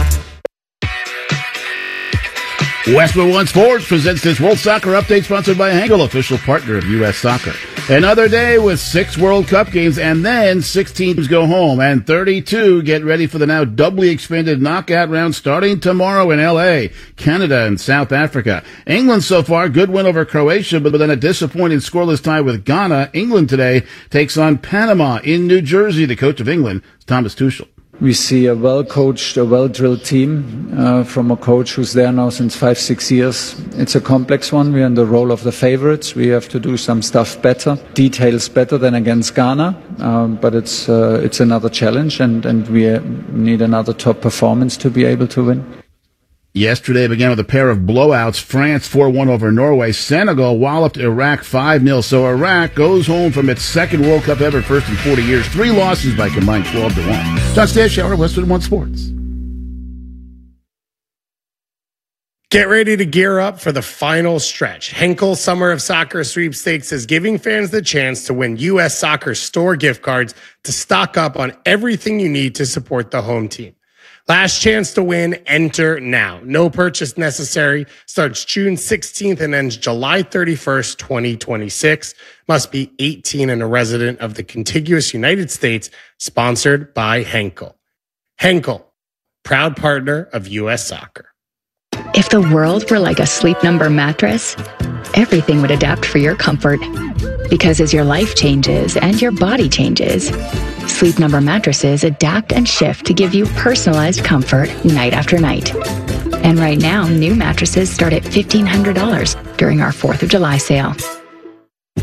Westwood One Sports presents this World Soccer Update, sponsored by Henkel, official partner of U.S. Soccer. Another day with 6 World Cup games, and then 16 teams go home, and 32 get ready for the now doubly expanded knockout round starting tomorrow in L.A., Canada, and South Africa. England so far, good win over Croatia, but then a disappointing scoreless tie with Ghana. England today takes on Panama in New Jersey. The coach of England is Thomas Tuchel.
We see a well-coached, a well-drilled team from a coach who's there now since 5-6 years. It's a complex one. We're in the role of the favorites. We have to do some stuff better, details better than against Ghana, but it's another challenge, and we need another top performance to be able to win.
Yesterday began with a pair of blowouts. France 4-1 over Norway. Senegal walloped Iraq 5-0. So Iraq goes home from its second World Cup ever, first in 40 years. 3 losses by combined 12-1. John Stashower, Westwood One Sports.
Get ready to gear up for the final stretch. Henkel Summer of Soccer Sweepstakes is giving fans the chance to win U.S. Soccer store gift cards to stock up on everything you need to support the home team. Last chance to win, enter now. No purchase necessary. Starts June 16th and ends July 31st, 2026. Must be 18 and a resident of the contiguous United States. Sponsored by Henkel. Henkel, proud partner of U.S. Soccer.
If the world were like a Sleep Number mattress, everything would adapt for your comfort. Because as your life changes and your body changes, Sleep Number mattresses adapt and shift to give you personalized comfort night after night. And right now, new mattresses start at $1,500 during our 4th of July sale.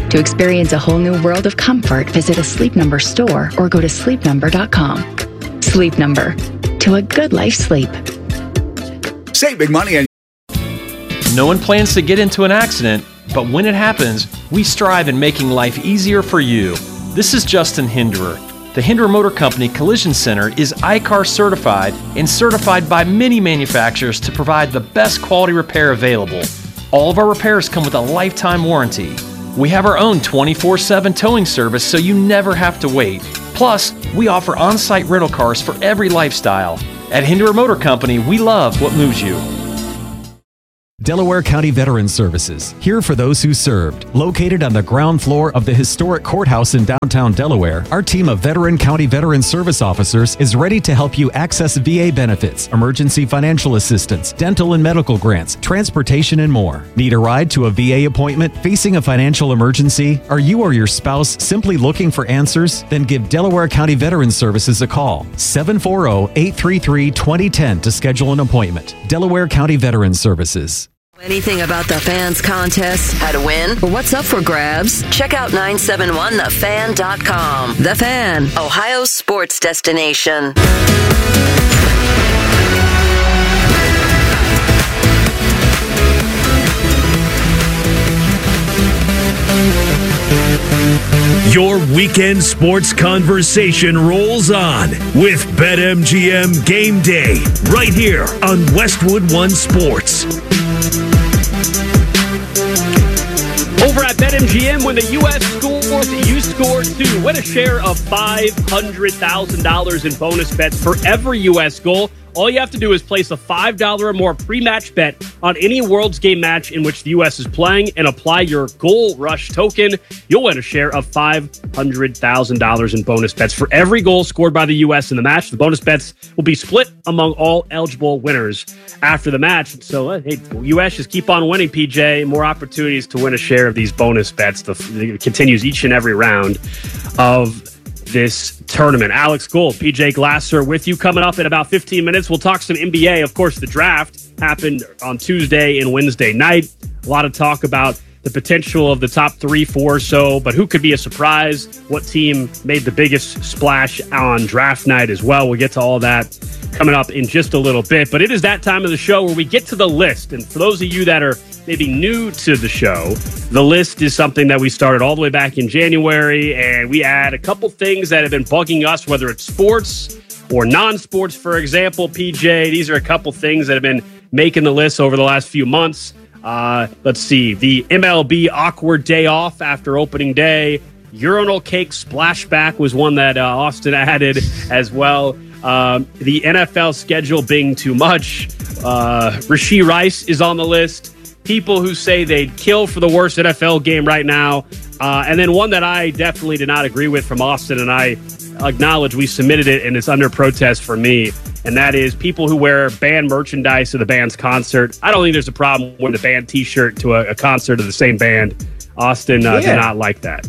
To experience a whole new world of comfort, visit a Sleep Number store or go to sleepnumber.com. Sleep Number. To a good life sleep.
Save big money on.
No one plans to get into an accident, but when it happens, we strive in making life easier for you. This is Justin Hinderer. The Hinderer Motor Company Collision Center is ICAR certified and certified by many manufacturers to provide the best quality repair available. All of our repairs come with a lifetime warranty. We have our own 24/7 towing service so you never have to wait. Plus, we offer on-site rental cars for every lifestyle. At Hinderer Motor Company, we love what moves you.
Delaware County Veterans Services, here for those who served. Located on the ground floor of the historic courthouse in downtown Delaware, our team of Veteran County Veterans Service officers is ready to help you access VA benefits, emergency financial assistance, dental and medical grants, transportation, and more. Need a ride to a VA appointment? Facing a financial emergency? Are you or your spouse simply looking for answers? Then give Delaware County Veterans Services a call. 740-833-2010 to schedule an appointment. Delaware County Veterans Services.
Anything about the fans contest, how to win, or what's up for grabs? Check out 971thefan.com. The Fan, Ohio's sports destination.
Your weekend sports conversation rolls on with BetMGM Game Day right here on Westwood One Sports.
Over at BetMGM, when the U.S. scores, you score too. Win a share of $500,000 in bonus bets for every U.S. goal. All you have to do is place a $5 or more pre-match bet on any World's Game match in which the U.S. is playing and apply your Goal Rush token. You'll win a share of $500,000 in bonus bets for every goal scored by the U.S. in the match. The bonus bets will be split among all eligible winners after the match. So, hey, U.S. just keep on winning, PJ. More opportunities to win a share of these bonus bets. It continues each and every round of this tournament. Alex Gold, PJ Glasser with you coming up in about 15 minutes. We'll talk some NBA. Of course, the draft happened on Tuesday and Wednesday night. A lot of talk about the potential of the top 3, 4 or so, but who could be a surprise? What team made the biggest splash on draft night as well? We'll get to all that coming up in just a little bit, but it is that time of the show where we get to the list. And for those of you that are maybe new to the show, the list is something that we started all the way back in January, and we add a couple things that have been bugging us, whether it's sports or non-sports. For example, PJ, these are a couple things that have been making the list over the last few months. Let's see. The MLB awkward day off after opening day. Urinal cake splashback was one that Austin added as well. The NFL schedule being too much. Rashee Rice is on the list. People who say they'd kill for the worst NFL game right now. And then one that I definitely did not agree with from Austin, and I acknowledge we submitted it and it's under protest for me. And that is people who wear band merchandise to the band's concert. I don't think there's a problem wearing the band T-shirt to a concert of the same band. Austin did not like that.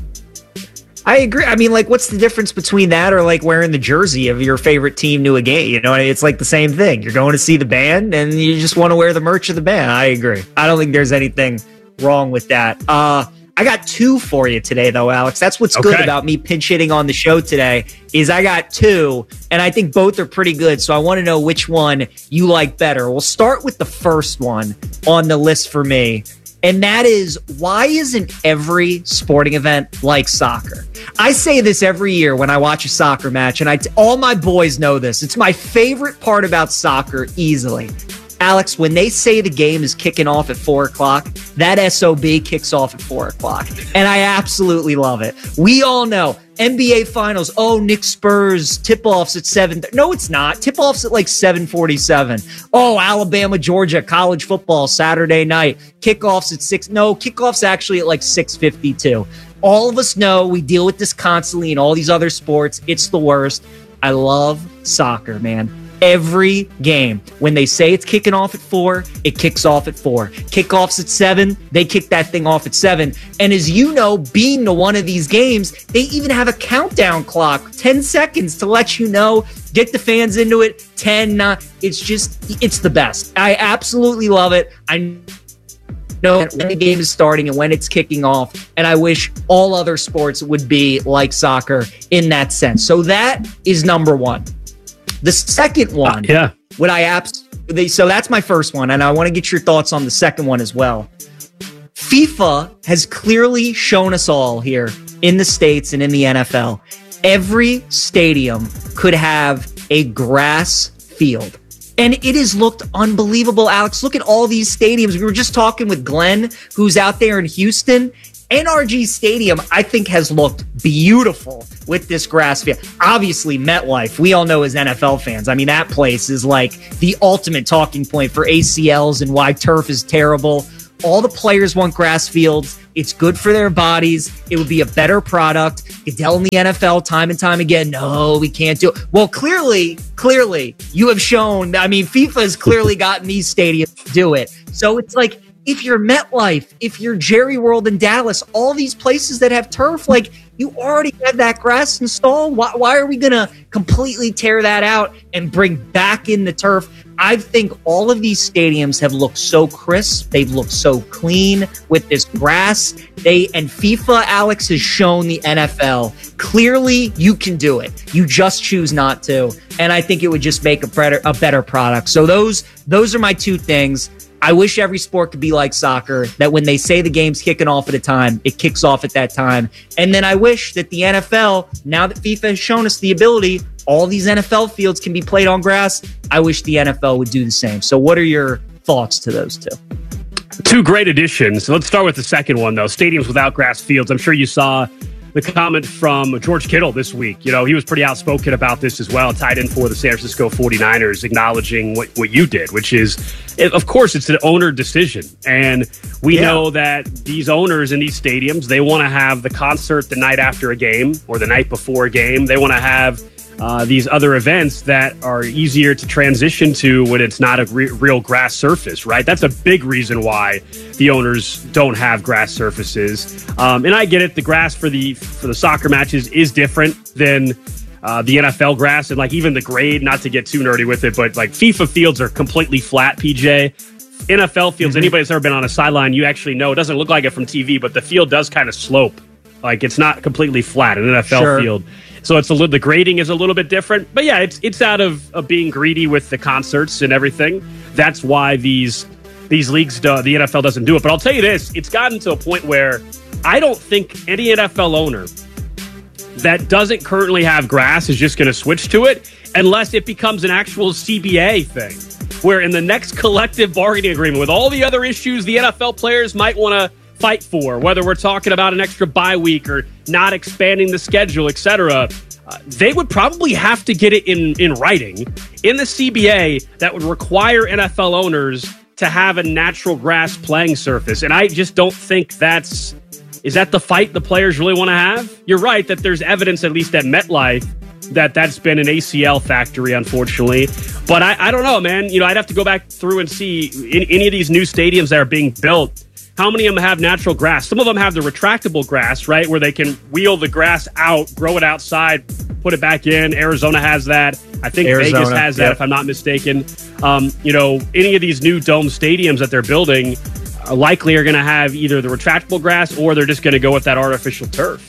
I agree. I mean, like, what's the difference between that or like wearing the jersey of your favorite team to a game? You know, it's like the same thing. You're going to see the band and you just want to wear the merch of the band. I agree. I don't think there's anything wrong with that. I got 2 for you today, though, Alex. That's what's good about me pinch hitting on the show today is I got 2, and I think both are pretty good. So I want to know which one you like better. We'll start with the first one on the list for me. And that is, why isn't every sporting event like soccer? I say this every year when I watch a soccer match, and all my boys know this. It's my favorite part about soccer, easily. Alex, when they say the game is kicking off at 4 o'clock, that SOB kicks off at 4 o'clock. And I absolutely love it. We all know NBA Finals. Oh, Knicks Spurs tip-offs at 7. No, it's not. Tip-offs at like 7:47. Oh, Alabama, Georgia, college football, Saturday night. Kickoffs at 6. No, kickoffs actually at like 6:52. All of us know we deal with this constantly in all these other sports. It's the worst. I love soccer, man. Every game, when they say it's kicking off at 4, it kicks off at 4. Kickoffs at 7, they kick that thing off at 7. And as you know, being to one of these games, they even have a countdown clock, 10 seconds to let you know, get the fans into it, 10, 9. It's the best. I absolutely love it. know when the game is starting and when it's kicking off. And I wish all other sports would be like soccer in that sense. So that is number one. The second one, so that's my first one, and I want to get your thoughts on the second one as well. FIFA has clearly shown us all here in the States and in the NFL, every stadium could have a grass field. And it has looked unbelievable, Alex. Look at all these stadiums. We were just talking with Glenn, who's out there in Houston. NRG Stadium, I think, has looked beautiful with this grass field. Obviously, MetLife, we all know as NFL fans. I mean, that place is like the ultimate talking point for ACLs and why turf is terrible. All the players want grass fields. It's good for their bodies. It would be a better product. Goodell in the NFL time and time again, no, we can't do it. Well, clearly, you have shown, I mean, FIFA has clearly gotten these stadiums to do it. So it's like, if you're MetLife, if you're Jerry World in Dallas, all these places that have turf, like, you already have that grass installed. Why are we going to completely tear that out and bring back in the turf? I think all of these stadiums have looked so crisp. They've looked so clean with this grass. And FIFA, Alex, has shown the NFL, clearly you can do it. You just choose not to. And I think it would just make a better product. So those are my two things. I wish every sport could be like soccer, that when they say the game's kicking off at a time, it kicks off at that time. And then I wish that the NFL, now that FIFA has shown us the ability, all these NFL fields can be played on grass. I wish the NFL would do the same. So what are your thoughts to those two?
Two great additions. Let's start with the second one, though. Stadiums without grass fields. I'm sure you saw the comment from George Kittle this week. You know, he was pretty outspoken about this as well, tied in for the San Francisco 49ers, acknowledging what you did, which is, of course, it's an owner decision. And we know that these owners in these stadiums, they want to have the concert the night after a game or the night before a game. They want to have these other events that are easier to transition to when it's not a real grass surface, right? That's a big reason why the owners don't have grass surfaces. And I get it. The grass for the soccer matches is different than the NFL grass, and like even the grade, not to get too nerdy with it, but like FIFA fields are completely flat, PJ. NFL fields, anybody that's ever been on a sideline, you actually know it doesn't look like it from TV, but the field does kind of slope. Like it's not completely flat, an NFL field. So it's the grading is a little bit different, but yeah, it's out of being greedy with the concerts and everything. That's why these leagues, the NFL doesn't do it. But I'll tell you this, it's gotten to a point where I don't think any NFL owner that doesn't currently have grass is just going to switch to it unless it becomes an actual CBA thing, where in the next collective bargaining agreement with all the other issues the NFL players might want to fight for, whether we're talking about an extra bye week or not expanding the schedule, etc., they would probably have to get it in writing in the CBA that would require NFL owners to have a natural grass playing surface. And I just don't think is that the fight the players really want to have? You're right that there's evidence, at least at MetLife, that's been an ACL factory, unfortunately. But I don't know, man. You know, I'd have to go back through and see in any of these new stadiums that are being built, how many of them have natural grass? Some of them have the retractable grass, right, where they can wheel the grass out, grow it outside, put it back in. Arizona has that. I think Vegas has that, if I'm not mistaken. You know, any of these new dome stadiums that they're building likely are going to have either the retractable grass or they're just going to go with that artificial turf.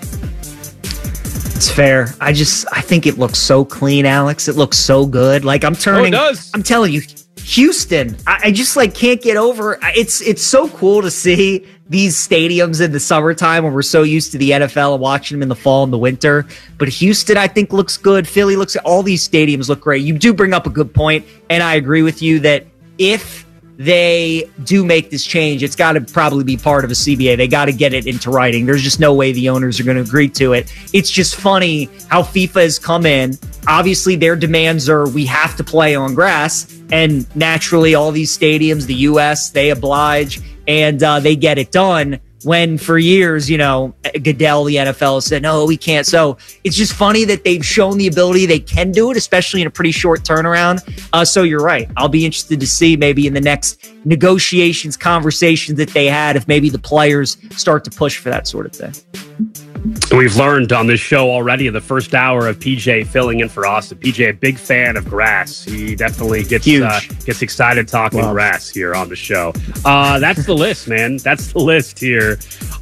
It's fair. I think it looks so clean, Alex. It looks so good. Like I'm turning.
Oh, it does.
I'm telling you, Houston. I just like can't get over. It's so cool to see these stadiums in the summertime when we're so used to the NFL and watching them in the fall and the winter. But Houston, I think, looks good. Philly looks. All these stadiums look great. You do bring up a good point, and I agree with you that if they do make this change, it's got to probably be part of a CBA. They got to get it into writing. There's just no way the owners are going to agree to it. It's just funny how FIFA has come in. Obviously, their demands are we have to play on grass. And naturally, all these stadiums, the U.S., they oblige and they get it done. When for years, you know, Goodell, the NFL, said, no, we can't. So it's just funny that they've shown the ability they can do it, especially in a pretty short turnaround. So you're right. I'll be interested to see maybe in the next negotiations, conversations that they had, if maybe the players start to push for that sort of thing.
We've learned on this show already in the first hour of PJ filling in for Austin. PJ, a big fan of grass. He definitely gets excited talking grass here on the show. That's the list, man. That's the list here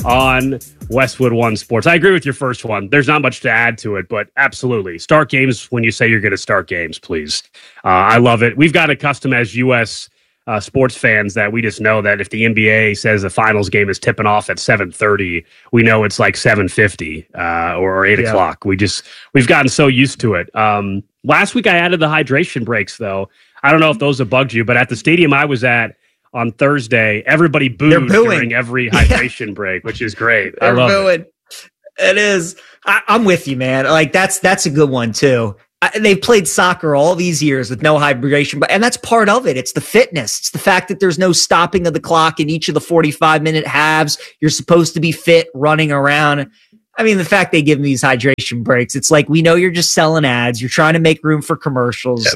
on Westwood One Sports. I agree with your first one. There's not much to add to it, but absolutely. Start games when you say you're going to start games, please. I love it. We've got accustomed as U.S. Sports fans that we just know that if the NBA says the finals game is tipping off at 7:30, we know it's like 7:50 or 8 o'clock. We've gotten so used to it. Last week I added the hydration breaks, though. I don't know if those have bugged you, but at the stadium I was at on Thursday, everybody booed during every hydration break, which is great. I love it.
It is. I'm with you, man. Like that's a good one too. They've played soccer all these years with no hydration, and that's part of it. It's the fitness. It's the fact that there's no stopping of the clock in each of the 45-minute halves. You're supposed to be fit, running around. I mean, the fact they give them these hydration breaks, it's like, we know you're just selling ads. You're trying to make room for commercials.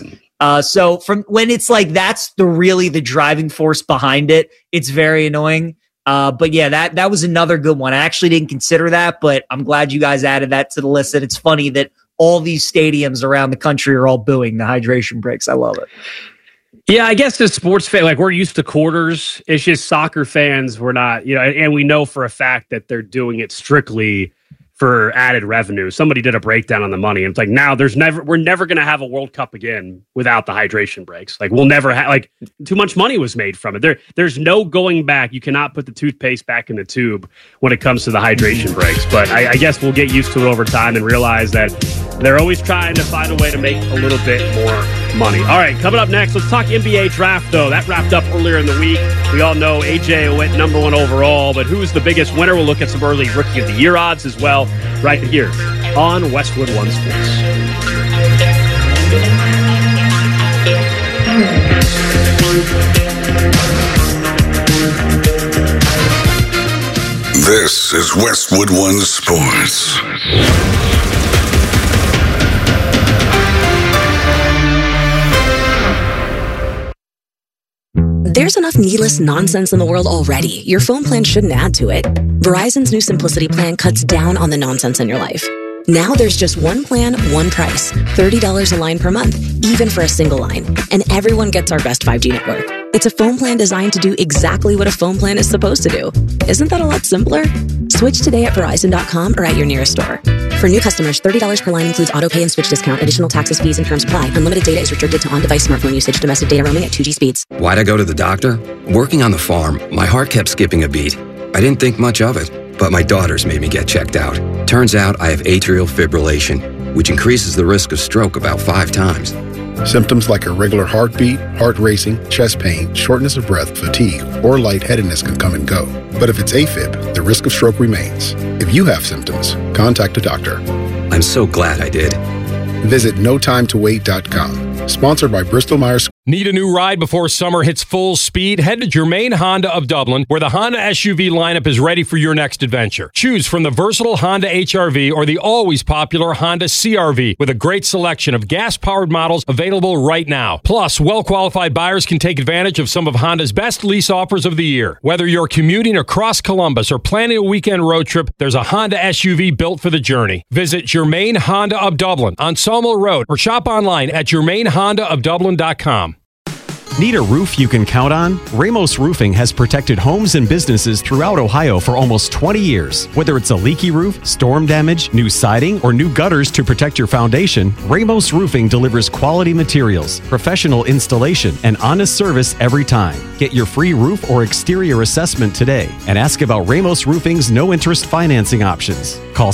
So from when it's like, that's really the driving force behind it, it's very annoying. But yeah, that was another good one. I actually didn't consider that, but I'm glad you guys added that to the list. And it's funny that all these stadiums around the country are all booing the hydration breaks. I love it.
Yeah, I guess as sports fans, like, we're used to quarters. It's just soccer fans, we're not, and we know for a fact that they're doing it strictly for added revenue. Somebody did a breakdown on the money, and it's like, now we're never going to have a World Cup again without the hydration breaks. Like, we'll never have, like, too much money was made from it. There's no going back. You cannot put the toothpaste back in the tube when it comes to the hydration breaks. But I guess we'll get used to it over time and realize that they're always trying to find a way to make a little bit more money. All right, coming up next, let's talk NBA draft, though. That wrapped up earlier in the week. We all know AJ went number 1 overall, but who's the biggest winner? We'll look at some early Rookie of the Year odds as well, right here on Westwood One Sports.
This is Westwood One Sports.
There's enough needless nonsense in the world already. Your phone plan shouldn't add to it. Verizon's new Simplicity plan cuts down on the nonsense in your life. Now there's just one plan, one price. $30 a line per month, even for a single line. And everyone gets our best 5G network. It's a phone plan designed to do exactly what a phone plan is supposed to do. Isn't that a lot simpler? Switch today at Verizon.com or at your nearest store. For new customers, $30 per line includes auto pay and switch discount. Additional taxes, fees, and terms apply. Unlimited data is restricted to on-device smartphone usage. Domestic data roaming at 2G speeds.
Why'd I go to the doctor? Working on the farm, my heart kept skipping a beat. I didn't think much of it, but my daughters made me get checked out. Turns out I have atrial fibrillation, which increases the risk of stroke about 5 times.
Symptoms like irregular heartbeat, heart racing, chest pain, shortness of breath, fatigue, or lightheadedness can come and go. But if it's AFib, the risk of stroke remains. If you have symptoms, contact a doctor.
I'm so glad I did.
Visit notimetowait.com. Sponsored by Bristol-Myers.
Need a new ride before summer hits full speed? Head to Germain Honda of Dublin, where the Honda SUV lineup is ready for your next adventure. Choose from the versatile Honda HR-V or the always popular Honda CR-V, with a great selection of gas-powered models available right now. Plus, well-qualified buyers can take advantage of some of Honda's best lease offers of the year. Whether you're commuting across Columbus or planning a weekend road trip, there's a Honda SUV built for the journey. Visit Germain Honda of Dublin on Sawmill Road or shop online at GermainHondaofDublin.com.
Need a roof you can count on? Ramos Roofing has protected homes and businesses throughout Ohio for almost 20 years. Whether it's a leaky roof, storm damage, new siding, or new gutters to protect your foundation, Ramos Roofing delivers quality materials, professional installation, and honest service every time. Get your free roof or exterior assessment today and ask about Ramos Roofing's no-interest financing options. Call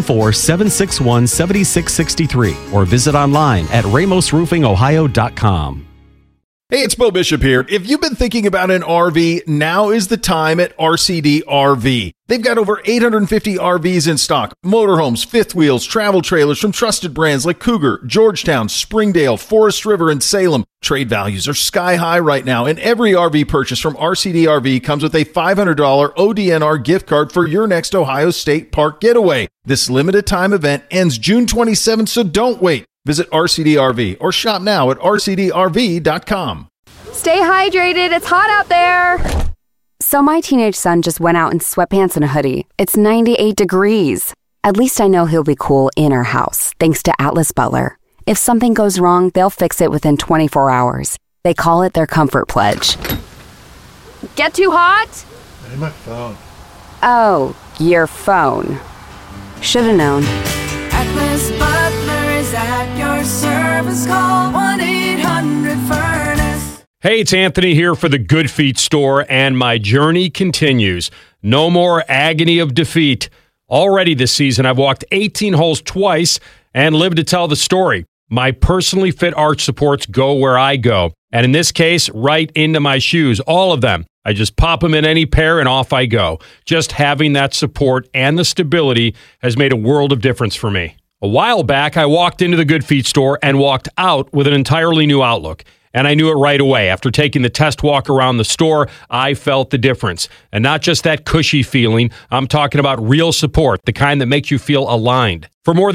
614-761-7663 or visit online at ramosroofingohio.com.
Hey, it's Bo Bishop here. If you've been thinking about an RV, now is the time at RCD RV. They've got over 850 RVs in stock. Motorhomes, fifth wheels, travel trailers from trusted brands like Cougar, Georgetown, Springdale, Forest River, and Salem. Trade values are sky high right now, and every RV purchase from RCD RV comes with a $500 ODNR gift card for your next Ohio State Park getaway. This limited time event ends June 27th, so don't wait. Visit RCD RV or shop now at rcdrv.com.
Stay hydrated. It's hot out there. So my teenage son just went out in sweatpants and a hoodie. It's 98 degrees.
At least I know he'll be cool in our house, thanks to Atlas Butler. If something goes wrong, they'll fix it within 24 hours. They call it their comfort pledge.
Get too hot?
Hey, my phone.
Oh, your phone. Should've known.
Atlas Butler is at your service. Call 1-800-FURNACE.
Hey, it's Anthony here for the Good Feet store, and my journey continues. No more agony of defeat. Already this season, I've walked 18 holes twice and lived to tell the story. My personally fit arch supports go where I go. And in this case, right into my shoes, all of them. I just pop them in any pair and off I go. Just having that support and the stability has made a world of difference for me. A while back, I walked into the Good Feet store and walked out with an entirely new outlook. And I knew it right away. After taking the test walk around the store, I felt the difference. And not just that cushy feeling, I'm talking about real support, the kind that makes you feel aligned. For more than